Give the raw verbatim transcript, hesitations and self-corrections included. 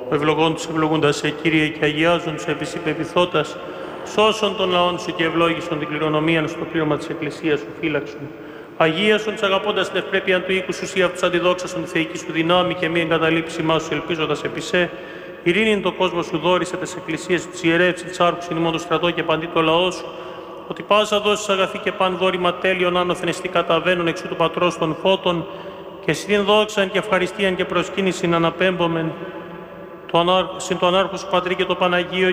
Ο ευλογών τους ευλογούντας σε Κύριε και αγιάζουν τους επί πεπιθώτας, σώσον των λαών σου και ευλόγησον την κληρονομία στο πλήρωμα της Εκκλησίας σου φύλαξον. Αγίασον τους αγαπώντας την ευπρέπεια του οίκου σου, σύ αυτούς αντιδόξασον τη θεϊκή σου δυνάμει και μη εγκαταλείψη μας σου ελπίζοντας επί σε. Ειρήνην το κόσμο σου δόρισε τις εκκλησίες του, ιερεύσει της άρχους ημών το στρατό και παντί το λαό σου. Ότι πάσα δώσεις αγαθή και παν δόρημα τέλειον άνωθεν εστί καταβαίνουν εξού του πατρός των φώτων και συν δόξαν και ευχαριστίαν και προσκύνησιν αναπέμπομεν συν το ανάρχο σου Πατρί και το Παναγίο